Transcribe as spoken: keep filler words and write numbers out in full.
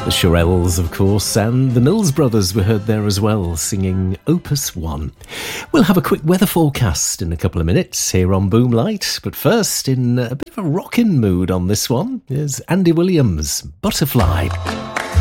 The Shirelles, of course, and the Mills Brothers were heard there as well, singing Opus One. We'll have a quick weather forecast in a couple of minutes here on Boomlight, but first, in a bit of a rockin' mood on this one, is Andy Williams, Butterfly.